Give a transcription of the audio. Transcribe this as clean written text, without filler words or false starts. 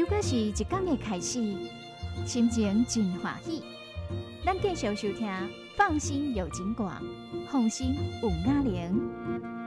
过是一天的开始，心情真欢喜。咱继续收听《放心有景广》，放心有雅玲。